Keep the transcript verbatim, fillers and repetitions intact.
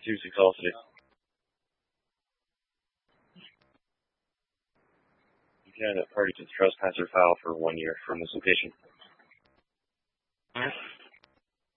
Tuesday call today. Yeah, that party to the trespasser file for one year from this location.